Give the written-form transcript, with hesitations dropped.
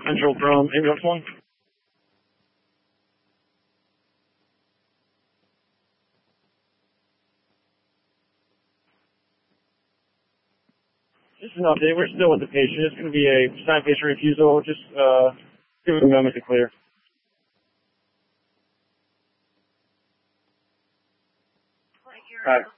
Central from ambulance 1. Just an update. We're still with the patient. It's going to be a signed patient refusal. Just give it a moment to clear. All right.